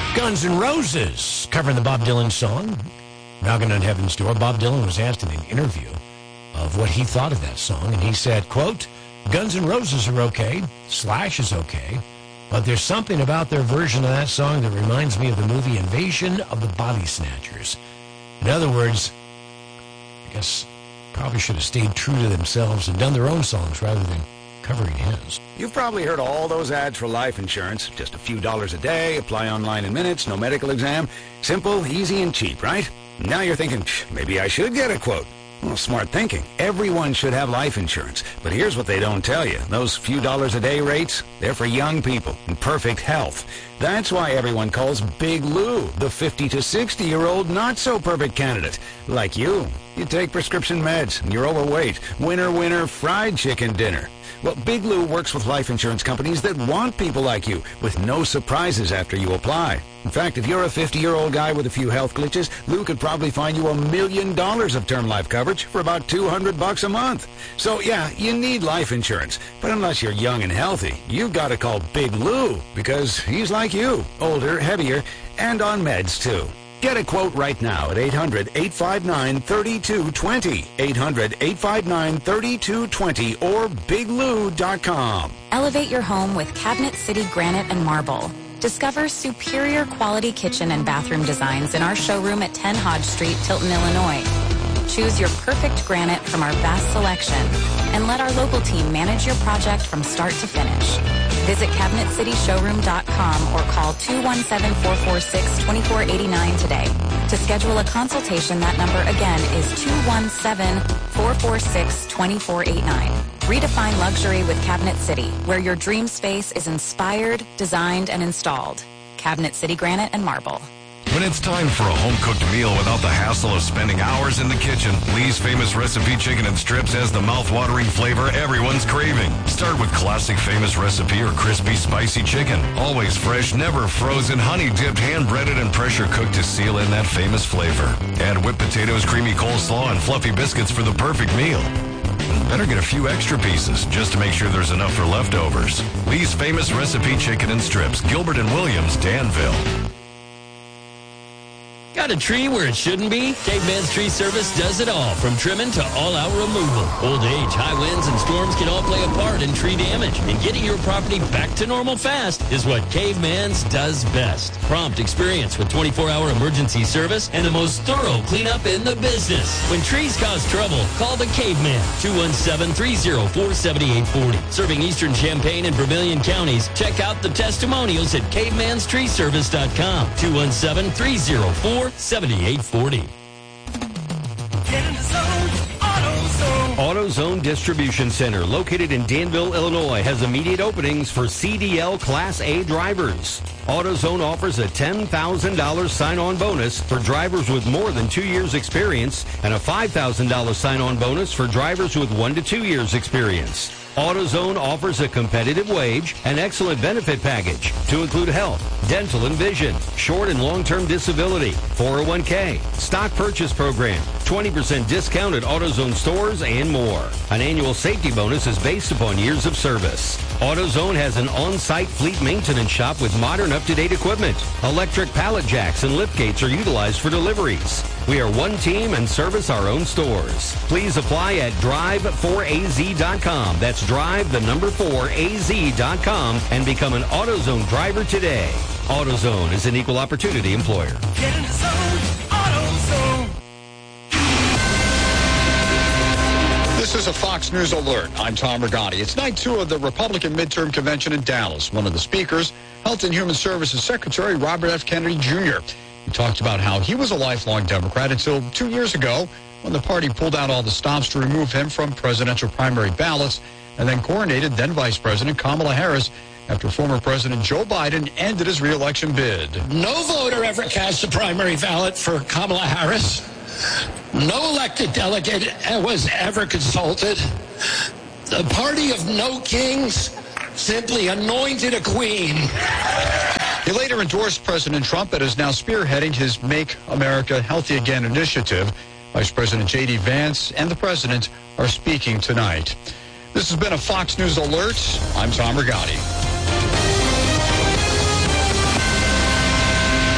Guns N' Roses covering the Bob Dylan song, Knocking on Heaven's Door. Bob Dylan was asked in an interview of what he thought of that song, and he said, quote, Guns N' Roses are okay, Slash is okay, but there's something about their version of that song that reminds me of the movie Invasion of the Body Snatchers. In other words, I guess probably should have stayed true to themselves and done their own songs rather than covering his. You've probably heard all those ads for life insurance. Just a few dollars a day, apply online in minutes, no medical exam. Simple, easy, and cheap, right? Now you're thinking, maybe I should get a quote. Well, smart thinking. Everyone should have life insurance. But here's what they don't tell you. Those few dollars a day rates, they're for young people in perfect health. That's why everyone calls Big Lou the 50 to 60-year-old not-so-perfect candidate. Like you. You take prescription meds, and you're overweight. Winner, winner, fried chicken dinner. Well, Big Lou works with life insurance companies that want people like you, with no surprises after you apply. In fact, if you're a 50-year-old guy with a few health glitches, Lou could probably find you $1 million of term life coverage for about $200 a month. So, yeah, you need life insurance. But unless you're young and healthy, you've got to call Big Lou, because he's like you, older, heavier, and on meds, too. Get a quote right now at 800-859-3220, 800-859-3220, or biglou.com. Elevate your home with Cabinet City Granite and Marble. Discover superior quality kitchen and bathroom designs in our showroom at 10 Hodge Street, Tilton, Illinois. Choose your perfect granite from our vast selection and let our local team manage your project from start to finish. Visit CabinetCityShowroom.com or call 217-446-2489 today. To schedule a consultation, that number again is 217-446-2489. Redefine luxury with Cabinet City, where your dream space is inspired, designed, and installed. Cabinet City Granite and Marble. When it's time for a home-cooked meal without the hassle of spending hours in the kitchen, Lee's Famous Recipe Chicken and Strips has the mouth-watering flavor everyone's craving. Start with classic Famous Recipe or crispy, spicy chicken. Always fresh, never frozen, honey-dipped, hand-breaded, and pressure-cooked to seal in that famous flavor. Add whipped potatoes, creamy coleslaw, and fluffy biscuits for the perfect meal. And better get a few extra pieces just to make sure there's enough for leftovers. Lee's Famous Recipe Chicken and Strips, Gilbert and Williams, Danville. Got a tree where it shouldn't be? Caveman's Tree Service does it all, from trimming to all-out removal. Old age, high winds, and storms can all play a part in tree damage. And getting your property back to normal fast is what Caveman's does best. Prompt experience with 24-hour emergency service and the most thorough cleanup in the business. When trees cause trouble, call the Caveman, 217-304-7840. Serving Eastern Champaign and Vermilion counties, check out the testimonials at cavemanstreeservice.com, 217-304-7840. AutoZone Distribution Center, located in Danville, Illinois, has immediate openings for CDL Class A drivers. AutoZone offers a $10,000 sign-on bonus for drivers with more than 2 years experience and a $5,000 sign-on bonus for drivers with 1 to 2 years experience. AutoZone offers a competitive wage and excellent benefit package to include health, dental and vision, short and long-term disability, 401k, stock purchase program, 20% discount at AutoZone stores, and more. An annual safety bonus is based upon years of service. AutoZone has an on-site fleet maintenance shop with modern up-to-date equipment. Electric pallet jacks and lift gates are utilized for deliveries. We are one team and service our own stores. Please apply at drive4az.com. That's drive4az.com and become an AutoZone driver today. AutoZone is an equal opportunity employer. Get in the zone, AutoZone. This is a Fox News alert. I'm Tom Regani. It's night 2 of the Republican midterm convention in Dallas. One of the speakers, Health and Human Services Secretary Robert F. Kennedy Jr. He talked about how he was a lifelong Democrat until 2 years ago when the party pulled out all the stops to remove him from presidential primary ballots and then coronated then Vice President Kamala Harris after former President Joe Biden ended his re-election bid. No voter ever cast a primary ballot for Kamala Harris. No elected delegate was ever consulted. The party of no kings simply anointed a queen. He later endorsed President Trump and is now spearheading his Make America Healthy Again initiative. Vice President J.D. Vance and the president are speaking tonight. This has been a Fox News alert. I'm Tom Regani.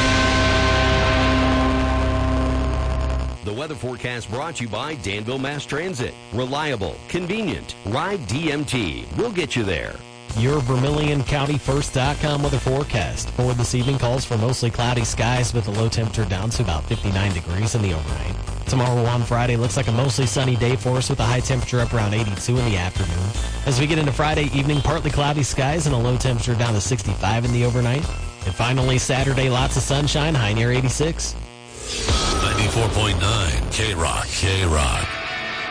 forecast brought to you by Danville Mass Transit. Reliable, convenient. Ride DMT. We'll get you there. Your VermilionCountyFirst.com weather forecast for this evening calls for mostly cloudy skies with a low temperature down to about 59 degrees in the overnight. Tomorrow on Friday looks like a mostly sunny day for us with a high temperature up around 82 in the afternoon. As we get into Friday evening, partly cloudy skies and a low temperature down to 65 in the overnight. And finally, Saturday, lots of sunshine, high near 86. 94.9 K-Rock.